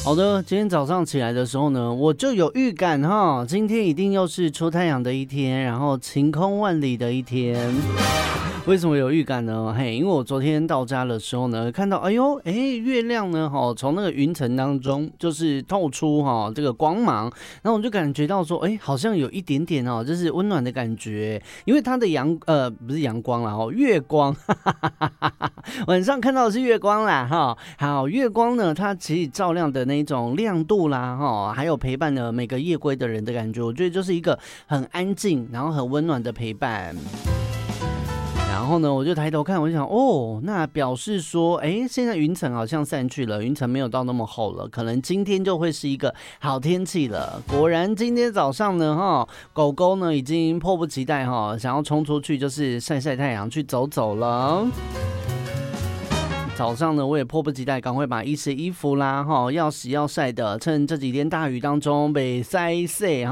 好的，今天早上起来的时候呢，我就有预感哈，今天一定又是出太阳的一天，然后晴空万里的一天。为什么有预感呢？嘿，因为我昨天到家的时候呢，看到月亮呢，从那个云层当中就是透出这个光芒，然后我就感觉到说，好像有一点点就是温暖的感觉，因为它的不是阳光啦，月光，晚上看到的是月光啦，好，月光呢，它其实照亮的那种亮度啦，还有陪伴了每个夜归的人的感觉，我觉得就是一个很安静，然后很温暖的陪伴。然后呢，我就抬头看，我就想，那表示说，现在云层好像散去了，云层没有到那么厚了，可能今天就会是一个好天气了。果然，今天早上呢，狗狗呢已经迫不及待想要冲出去，就是晒晒太阳，去走走了。早上呢，我也迫不及待，赶快把衣服啦，要洗要晒的，趁这几天大雨当中被晒。